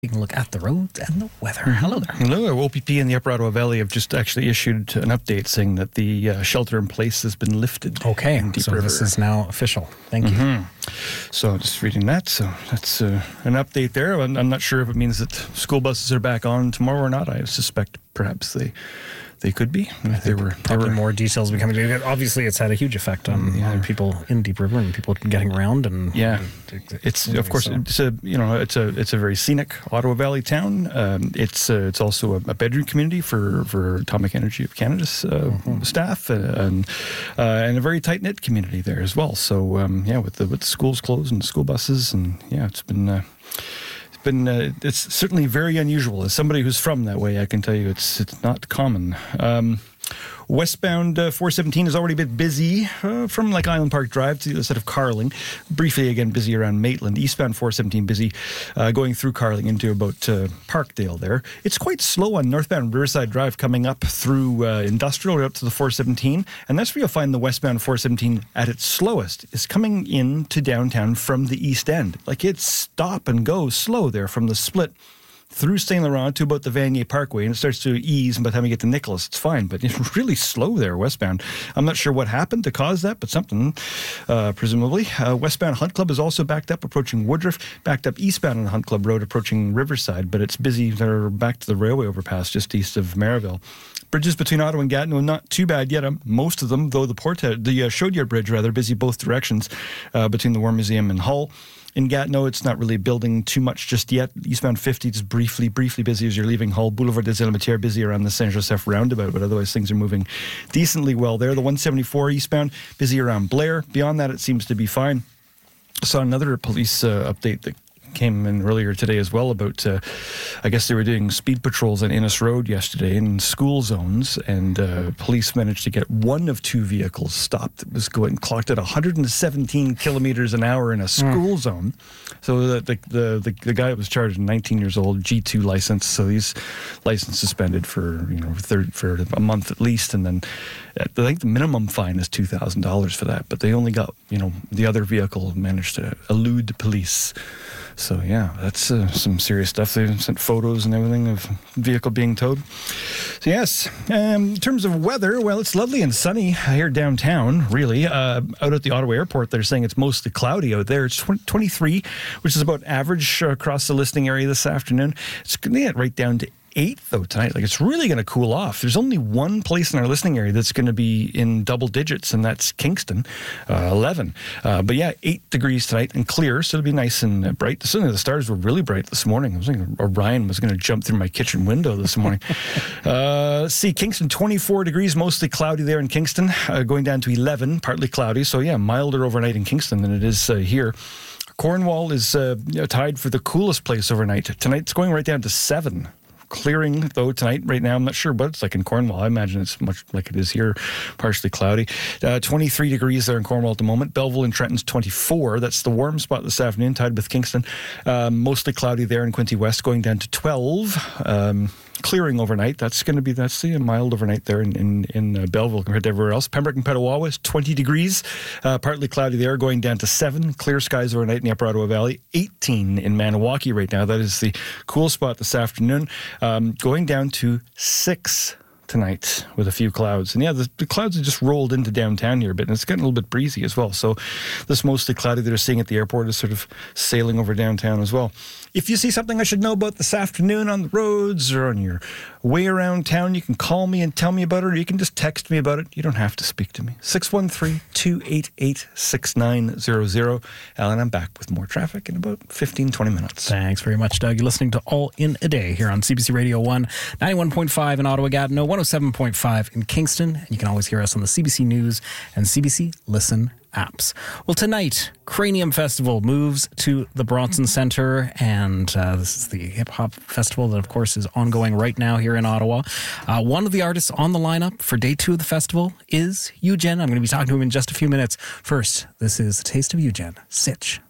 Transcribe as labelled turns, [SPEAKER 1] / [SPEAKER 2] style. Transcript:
[SPEAKER 1] taking a look at the roads and the weather. Hello there.
[SPEAKER 2] Hello. OPP in the Upper Ottawa Valley have just actually issued an update saying that the shelter in place has been lifted.
[SPEAKER 1] Okay, so this is now official. Thank you.
[SPEAKER 2] So just reading that. So that's an update there. I'm not sure if it means that school buses are back on tomorrow or not. I suspect perhaps they could be. They were
[SPEAKER 1] more details becoming. Obviously, it's had a huge effect on people in Deep River and people getting around. And
[SPEAKER 2] it's of course it's a very scenic Ottawa Valley town. It's also a bedroom community for Atomic Energy of Canada's staff and a very tight knit community there as well. So with the schools closed and school buses and it's certainly very unusual. As somebody who's from that way, I can tell you it's not common. Westbound 417 has already been busy from Island Park Drive to the other side of Carling. Briefly again busy around Maitland. Eastbound 417 busy going through Carling into about Parkdale there. It's quite slow on northbound Riverside Drive coming up through Industrial right up to the 417. And that's where you'll find the westbound 417 at its slowest. Is coming into downtown from the east end. It's stop and go slow there from the split through St. Laurent to about the Vanier Parkway, and it starts to ease, and by the time you get to Nicholas, it's fine, but it's really slow there westbound. I'm not sure what happened to cause that, but something, presumably. Westbound Hunt Club is also backed up, approaching Woodruff, backed up eastbound on Hunt Club Road, approaching Riverside, but it's busy. They're back to the railway overpass just east of Maryville. Bridges between Ottawa and Gatineau, not too bad yet. Most of them, though, the Chaudière Bridge, rather, busy both directions between the War Museum and Hull. In Gatineau, it's not really building too much just yet. Eastbound 50 just briefly busy as you're leaving Hull. Boulevard des Elementaires busy around the Saint-Joseph roundabout, but otherwise things are moving decently well there. The 174 eastbound busy around Blair. Beyond that, it seems to be fine. I saw another police update that came in earlier today as well about, I guess they were doing speed patrols on Innes Road yesterday in school zones, and police managed to get one of two vehicles stopped. It was clocked at 117 kilometers an hour in a school zone. So the guy that was charged, 19 years old, G2 license. So he's license suspended for a month at least, and then I think the minimum fine is $2,000 for that. But they only got the other vehicle managed to elude the police. So, that's some serious stuff. They sent photos and everything of vehicle being towed. So, yes, in terms of weather, well, it's lovely and sunny here downtown, really. Out at the Ottawa Airport, they're saying it's mostly cloudy out there. It's 23, which is about average across the listening area this afternoon. It's going to get right down to 8, though, tonight. It's really going to cool off. There's only one place in our listening area that's going to be in double digits, and that's Kingston, 11. But 8 degrees tonight and clear, so it'll be nice and bright. Certainly the stars were really bright this morning. I was thinking Orion was going to jump through my kitchen window this morning. Let's see, Kingston, 24 degrees, mostly cloudy there in Kingston, going down to 11, partly cloudy. So, milder overnight in Kingston than it is here. Cornwall is tied for the coolest place overnight. Tonight's going right down to 7. Clearing, though, tonight. Right now, I'm not sure what it's like in Cornwall. I imagine it's much like it is here, partially cloudy. 23 degrees there in Cornwall at the moment. Belleville and Trenton's 24. That's the warm spot this afternoon, tied with Kingston. Mostly cloudy there in Quinte West, going down to 12. Clearing overnight. That's the mild overnight there in Belleville compared to everywhere else. Pembroke and Petawawa is 20 degrees. Partly cloudy there, going down to 7. Clear skies overnight in the Upper Ottawa Valley. 18 in Maniwaki right now. That is the cool spot this afternoon. Going down to 6 tonight with a few clouds. And the clouds have just rolled into downtown here a bit, and it's getting a little bit breezy as well. So this mostly cloudy that we're seeing at the airport is sort of sailing over downtown as well. If you see something I should know about this afternoon on the roads or on your way around town, you can call me and tell me about it, or you can just text me about it. You don't have to speak to me. 613-288-6900. Alan, I'm back with more traffic in about 15-20 minutes.
[SPEAKER 1] Thanks very much, Doug. You're listening to All in a Day here on CBC Radio 1, 91.5 in Ottawa, Gatineau, 107.5 in Kingston. And you can always hear us on the CBC News and CBC Listen apps. Well, tonight, Cranium Festival moves to the Bronson Centre, and this is the hip-hop festival that, of course, is ongoing right now here in Ottawa. One of the artists on the lineup for day 2 of the festival is Eugen. I'm going to be talking to him in just a few minutes. First, this is a taste of Eugen, Sitch.